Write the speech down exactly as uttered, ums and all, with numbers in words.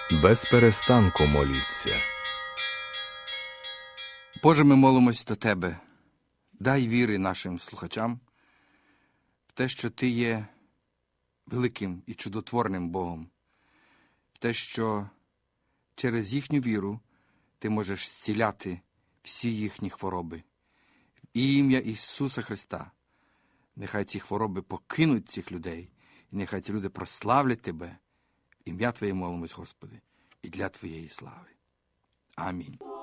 Без перестанку моліться. Боже, ми молимось до Тебе. Дай віри нашим слухачам в те, що Ти є великим і чудотворним Богом, в те, що через їхню віру Ти можеш зціляти всі їхні хвороби. В ім'я Ісуса Христа нехай ці хвороби покинуть цих людей, і нехай ці люди прославлять Тебе. В ім'я Твоє молимось, Господи, і для Твоєї слави. Амінь.